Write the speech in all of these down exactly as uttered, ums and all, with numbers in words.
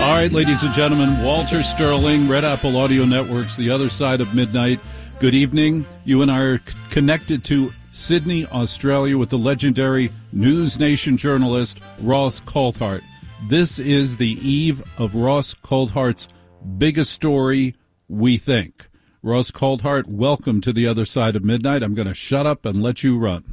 All right, ladies and gentlemen, Walter Sterling, Red Apple Audio Network's The Other Side of Midnight. Good evening. You and I are c- connected to Sydney, Australia, with the legendary News Nation journalist Ross Coulthart. This is the eve of Ross Coulthart's biggest story, we think. Ross Coulthart, welcome to The Other Side of Midnight. I'm going to shut up and let you run.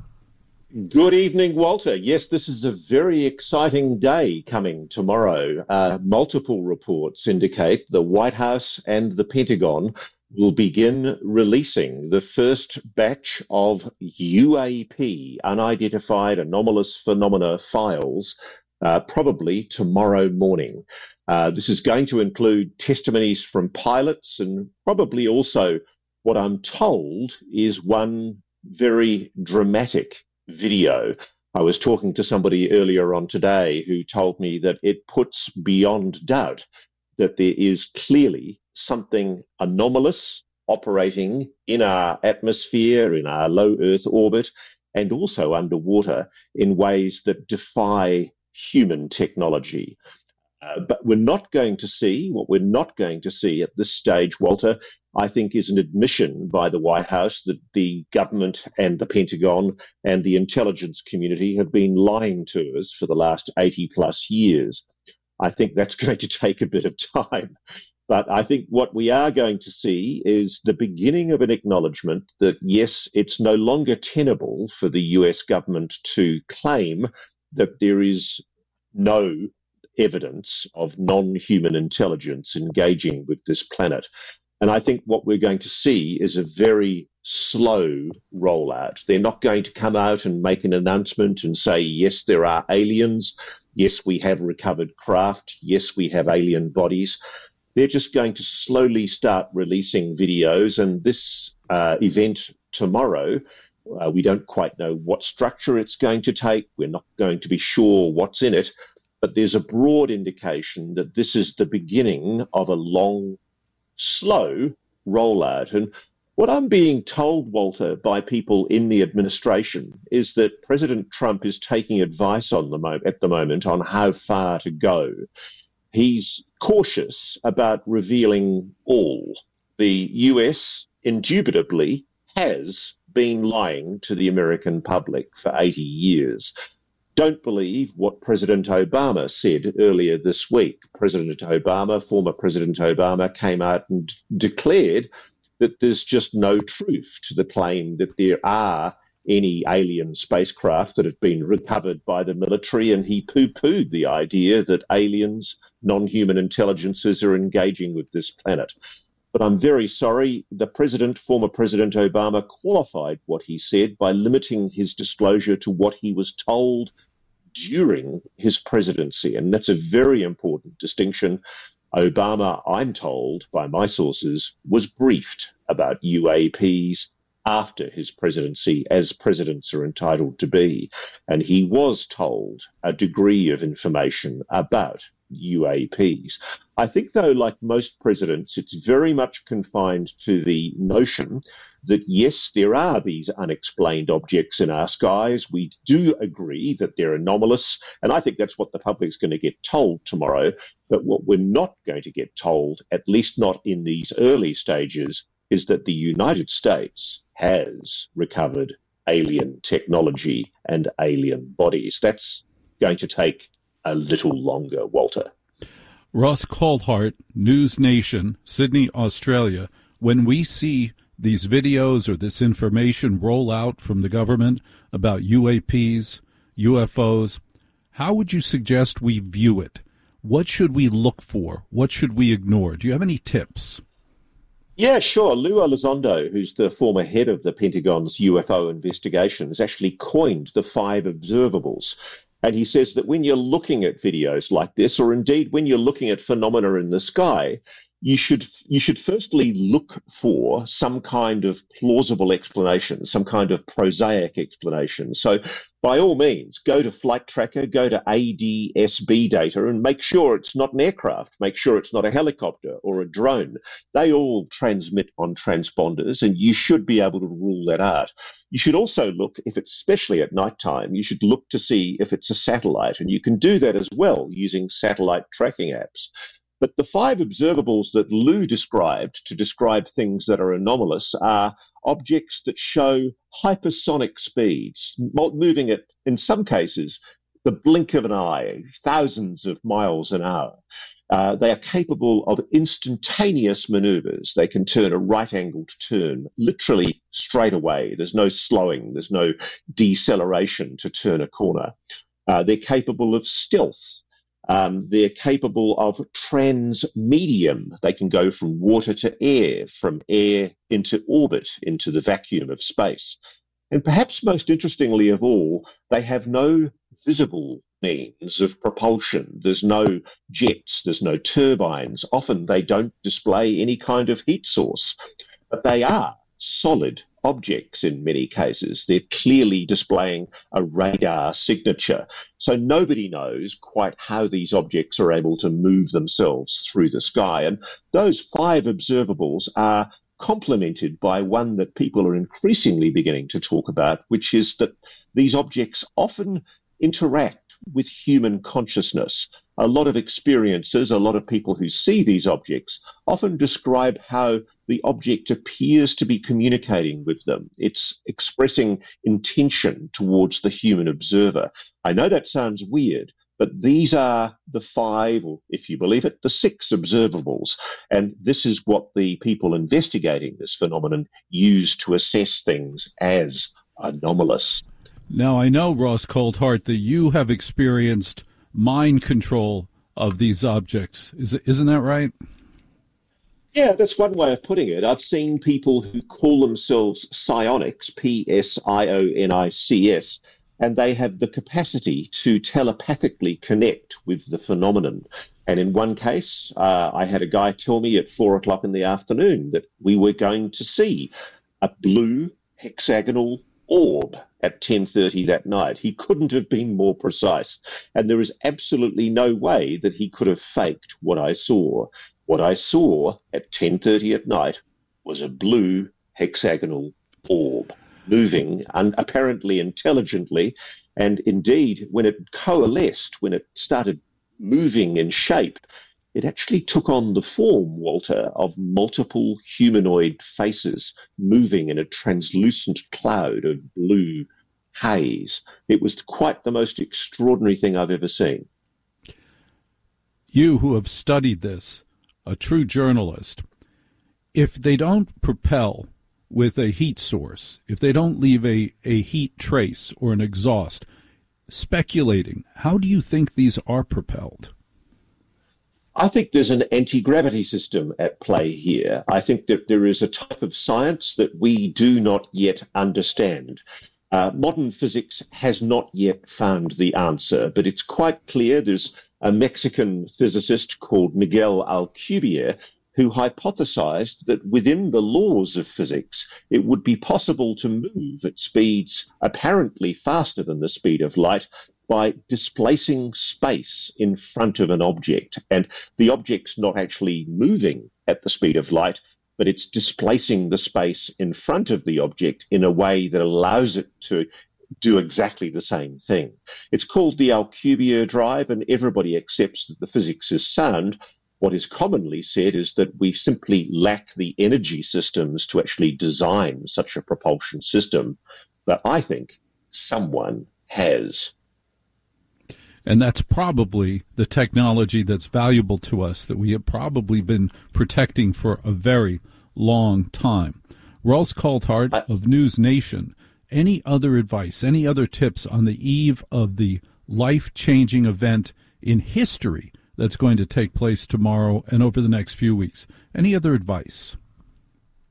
Good evening, Walter. Yes, this is a very exciting day coming tomorrow. Uh, multiple reports indicate the White House and the Pentagon will begin releasing the first batch of U A P, Unidentified Anomalous Phenomena files, uh, probably tomorrow morning. Uh, this is going to include testimonies from pilots and probably also what I'm told is one very dramatic video. I was talking to somebody earlier on today who told me that it puts beyond doubt that there is clearly something anomalous operating in our atmosphere, in our low Earth orbit, and also underwater in ways that defy human technology. Uh, but we're not going to see, what we're not going to see at this stage, Walter, I think is an admission by the White House that the government and the Pentagon and the intelligence community have been lying to us for the last eighty plus years. I think that's going to take a bit of time. But I think what we are going to see is the beginning of an acknowledgement that, yes, it's no longer tenable for the U S government to claim that there is no evidence of non-human intelligence engaging with this planet. And I think what we're going to see is a very slow rollout. They're not going to come out and make an announcement and say, yes, there are aliens. Yes, we have recovered craft. Yes, we have alien bodies. They're just going to slowly start releasing videos. And this uh, event tomorrow, uh, we don't quite know what structure it's going to take. We're not going to be sure what's in it. But there's a broad indication that this is the beginning of a long, slow rollout. And what I'm being told, Walter, by people in the administration is that President Trump is taking advice on the mo- at the moment on how far to go. He's cautious about revealing all. The U S indubitably has been lying to the American public for eighty years. Don't believe what President Obama said earlier this week. President Obama, former President Obama, came out and declared that there's just no truth to the claim that there are any alien spacecraft that have been recovered by the military, and he poo-pooed the idea that aliens, non-human intelligences are engaging with this planet. But I'm very sorry, the president, former President Obama, qualified what he said by limiting his disclosure to what he was told during his presidency. And that's a very important distinction. Obama, I'm told by my sources, was briefed about U A Ps after his presidency, as presidents are entitled to be. And he was told a degree of information about U A Ps. I think, though, like most presidents, it's very much confined to the notion that, yes, there are these unexplained objects in our skies. We do agree that they're anomalous, and I think that's what the public's going to get told tomorrow. But what we're not going to get told, at least not in these early stages, is that the United States has recovered alien technology and alien bodies. That's going to take a little longer, Walter. Ross Coulthart, News Nation, Sydney, Australia. When we see these videos or this information roll out from the government about U A Ps, U F Os, how would you suggest we view it? What should we look for? What should we ignore? Do you have any tips? Yeah, sure. Lou Elizondo, who's the former head of the Pentagon's U F O investigations, actually coined the five observables. And he says that when you're looking at videos like this, or indeed when you're looking at phenomena in the sky, you should you should firstly look for some kind of plausible explanation, some kind of prosaic explanation. So by all means, go to Flight Tracker, go to A D S B data and make sure it's not an aircraft, make sure it's not a helicopter or a drone. They all transmit on transponders and you should be able to rule that out. You should also look, if it's especially at nighttime, you should look to see if it's a satellite, and you can do that as well using satellite tracking apps. But the five observables that Lou described to describe things that are anomalous are objects that show hypersonic speeds, moving at, in some cases, the blink of an eye, thousands of miles an hour. Uh, they are capable of instantaneous maneuvers. They can turn a right-angled turn literally straight away. There's no slowing. There's no deceleration to turn a corner. Uh, they're capable of stealth. Um, they're capable of transmedium. They can go from water to air, from air into orbit, into the vacuum of space. And perhaps most interestingly of all, they have no visible means of propulsion. There's no jets, there's no turbines. Often they don't display any kind of heat source, but they are solid objects in many cases. They're clearly displaying a radar signature. So nobody knows quite how these objects are able to move themselves through the sky. And those five observables are complemented by one that people are increasingly beginning to talk about, which is that these objects often interact with human consciousness. A lot of experiencers, a lot of people who see these objects often describe how the object appears to be communicating with them. It's expressing intention towards the human observer. I know that sounds weird, but these are the five, or if you believe it, the six observables. And this is what the people investigating this phenomenon use to assess things as anomalous. Now, I know, Ross Coulthart, that you have experienced mind control of these objects. Is, isn't that right? Yeah, that's one way of putting it. I've seen people who call themselves psionics, P S I O N I C S, and they have the capacity to telepathically connect with the phenomenon. And in one case, uh, I had a guy tell me at four o'clock in the afternoon that we were going to see a blue hexagonal orb at ten thirty that night. He couldn't have been more precise. And there is absolutely no way that he could have faked what I saw. What I saw at ten thirty at night was a blue hexagonal orb moving and apparently intelligently. And indeed, when it coalesced, when it started moving in shape, it actually took on the form, Walter, of multiple humanoid faces moving in a translucent cloud of blue haze. It was quite the most extraordinary thing I've ever seen. You who have studied this, a true journalist, if they don't propel with a heat source, if they don't leave a, a heat trace or an exhaust, speculating, how do you think these are propelled? I think there's an anti-gravity system at play here. I think that there is a type of science that we do not yet understand. Uh, modern physics has not yet found the answer, but it's quite clear there's a Mexican physicist called Miguel Alcubierre who hypothesized that within the laws of physics, it would be possible to move at speeds apparently faster than the speed of light by displacing space in front of an object. And the object's not actually moving at the speed of light, but it's displacing the space in front of the object in a way that allows it to do exactly the same thing. It's called the Alcubierre drive, and everybody accepts that the physics is sound. What is commonly said is that we simply lack the energy systems to actually design such a propulsion system. But I think someone has. And that's probably the technology that's valuable to us, that we have probably been protecting for a very long time. Ross Coulthart of News Nation, any other advice, any other tips on the eve of the life-changing event in history that's going to take place tomorrow and over the next few weeks? Any other advice?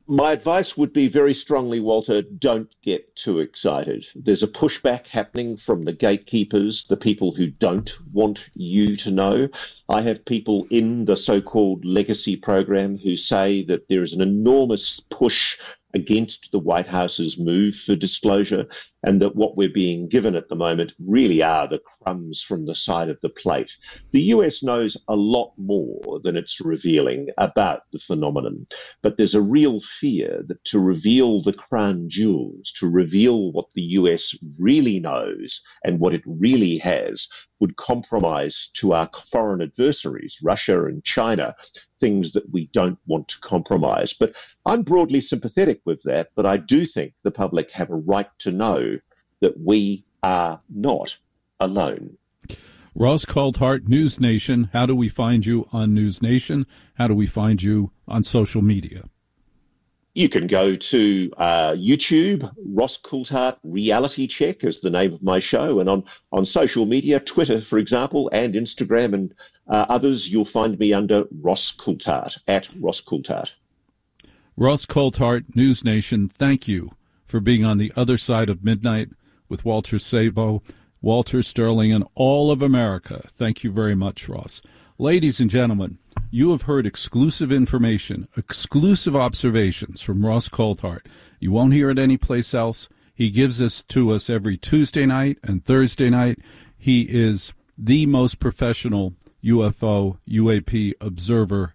My advice would be very strongly, Walter, don't get too excited. There's a pushback happening from the gatekeepers, the people who don't want you to know. I have people in the so-called legacy program who say that there is an enormous push against the White House's move for disclosure, and that what we're being given at the moment really are the crumbs from the side of the plate. The U S knows a lot more than it's revealing about the phenomenon, but there's a real fear that to reveal the crown jewels, to reveal what the U S really knows and what it really has, would compromise to our foreign adversaries, Russia and China, things that we don't want to compromise. But I'm broadly sympathetic with that, but I do think the public have a right to know that we are not alone. Ross Coulthart, News Nation. How do we find you on News Nation? How do we find you on social media? You can go to uh, YouTube. Ross Coulthart Reality Check is the name of my show. And on, on social media, Twitter, for example, and Instagram and uh, others, you'll find me under Ross Coulthart, at Ross Coulthart. Ross Coulthart, News Nation, thank you for being on the other side of midnight with Walter Sabo, Walter Sterling, and all of America. Thank you very much, Ross. Ladies and gentlemen, you have heard exclusive information, exclusive observations from Ross Coulthart. You won't hear it anyplace else. He gives this to us every Tuesday night and Thursday night. He is the most professional U F O, U A P observer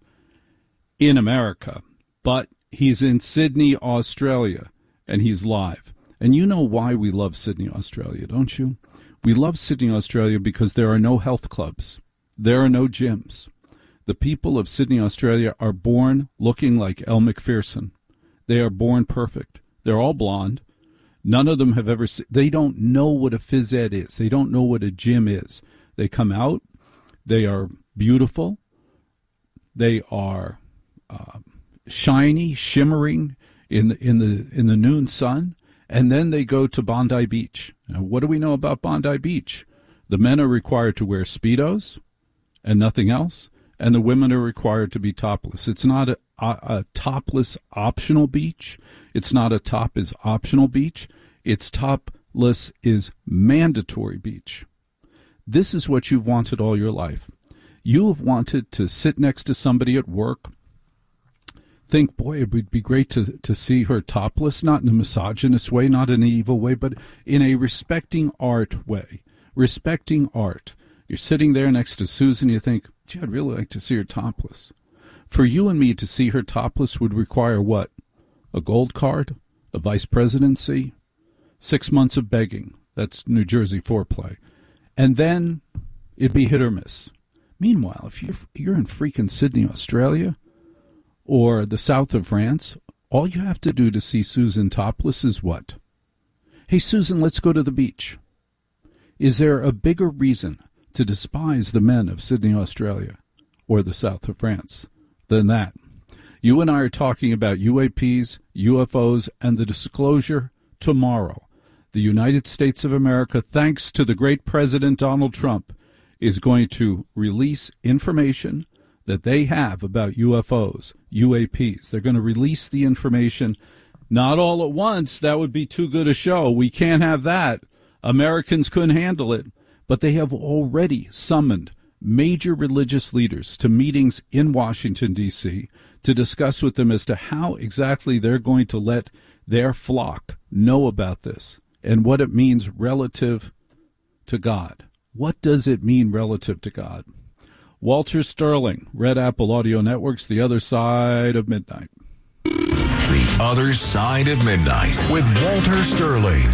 in America. But he's in Sydney, Australia, and he's live. And you know why we love Sydney, Australia, don't you? We love Sydney, Australia because there are no health clubs. There are no gyms. The people of Sydney, Australia are born looking like Elle Macpherson. They are born perfect. They're all blonde. None of them have ever seen, they don't know what a phys ed is. They don't know what a gym is. They come out. They are beautiful. They are uh, shiny, shimmering in the, in the in the noon sun. And then they go to Bondi Beach. Now, what do we know about Bondi Beach? The men are required to wear Speedos and nothing else, and the women are required to be topless. It's not a, a, a topless optional beach. It's not a top is optional beach. It's topless is mandatory beach. This is what you've wanted all your life. You have wanted to sit next to somebody at work, think, boy, it would be great to, to see her topless, not in a misogynist way, not in an evil way, but in a respecting art way. Respecting art. You're sitting there next to Susan, you think, gee, I'd really like to see her topless. For you and me to see her topless would require what? A gold card? A vice presidency? Six months of begging. That's New Jersey foreplay. And then it'd be hit or miss. Meanwhile, if you're, you're in freaking Sydney, Australia, or the south of France, all you have to do to see Susan topless is what? Hey, Susan, let's go to the beach. Is there a bigger reason to despise the men of Sydney, Australia, or the south of France than that? You and I are talking about U A Ps, U F Os, and the disclosure tomorrow. The United States of America, thanks to the great President Donald Trump, is going to release information that they have about U F Os, U A Ps. They're going to release the information, not all at once. That would be too good a show. We can't have that. Americans couldn't handle it. But they have already summoned major religious leaders to meetings in Washington, D C, to discuss with them as to how exactly they're going to let their flock know about this and what it means relative to God. What does it mean relative to God? Walter Sterling, Red Apple Audio Networks, The Other Side of Midnight. The Other Side of Midnight with Walter Sterling.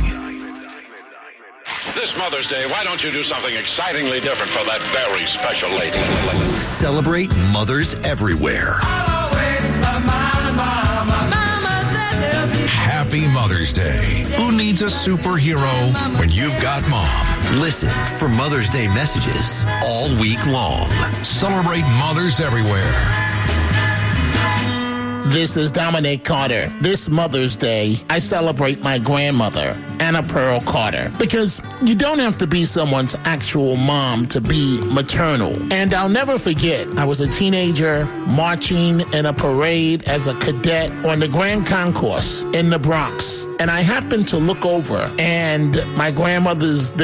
This Mother's Day, why don't you do something excitingly different for that very special lady? Celebrate mothers everywhere. Happy Mother's Day. Who needs a superhero when you've got mom? Listen for Mother's Day messages all week long. Celebrate mothers everywhere. This is Dominic Carter. This Mother's Day, I celebrate my grandmother, Anna Pearl Carter, because you don't have to be someone's actual mom to be maternal. And I'll never forget, I was a teenager marching in a parade as a cadet on the Grand Concourse in the Bronx. And I happened to look over, and my grandmother's